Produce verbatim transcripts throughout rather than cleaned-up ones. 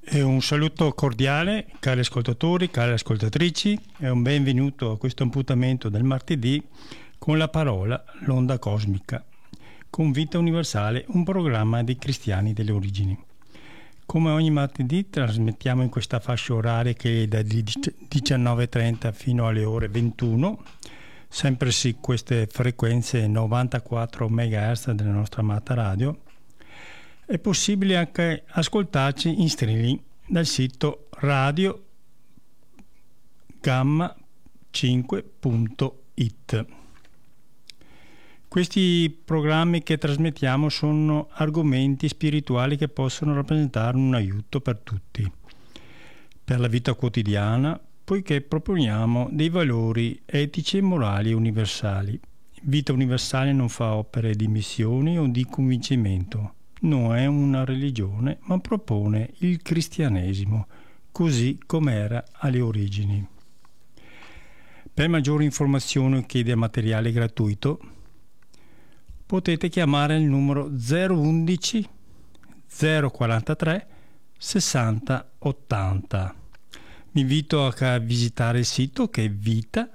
E un saluto cordiale, cari ascoltatori, cari ascoltatrici, e un benvenuto a questo appuntamento del martedì con la parola L'Onda Cosmica, con Vita Universale, un programma dei cristiani delle origini. Come ogni martedì trasmettiamo in questa fascia oraria che è dalle diciannove e trenta fino alle ore ventuno, sempre su queste frequenze novantaquattro megahertz della nostra amata radio. È possibile anche ascoltarci in streaming dal sito radio gamma cinque punto it. Questi programmi che trasmettiamo sono argomenti spirituali che possono rappresentare un aiuto per tutti, per la vita quotidiana, poiché proponiamo dei valori etici e morali universali. Vita Universale non fa opere di missione o di convincimento. Non è una religione, ma propone il cristianesimo, così com'era alle origini. Per maggiori informazioni o chiede materiale gratuito, potete chiamare il numero zero undici zero quarantatré sessanta ottanta. Vi invito a visitare il sito che è vita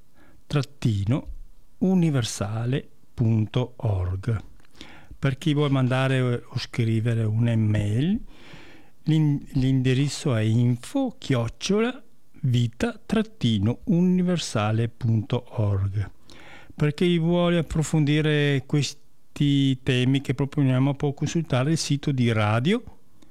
universale punto org. Per chi vuole mandare o scrivere un'email, l'indirizzo è info chiocciola vita universale punto org. Per chi vuole approfondire questi temi che proponiamo, può consultare il sito di radio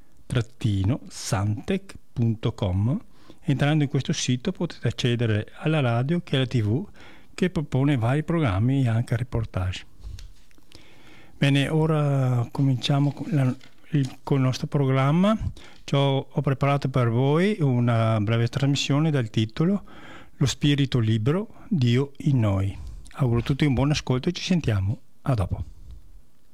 santec punto com. Entrando in questo sito potete accedere alla radio che è la tivù che propone vari programmi e anche reportage. Bene, ora cominciamo con, la, il, con il nostro programma. Ho, ho preparato per voi una breve trasmissione dal titolo Lo Spirito Libero, Dio in noi. Auguro a tutti un buon ascolto e ci sentiamo. A dopo.